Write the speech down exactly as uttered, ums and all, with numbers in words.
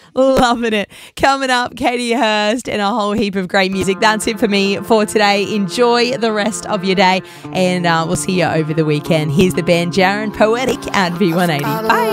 Loving it. Coming up, Katie Hurst and a whole heap of great music. That's it for me for today. Enjoy the rest of your day, and uh, we'll see you over the weekend. Here's the band Jaron Poetic at V one eighty. Bye.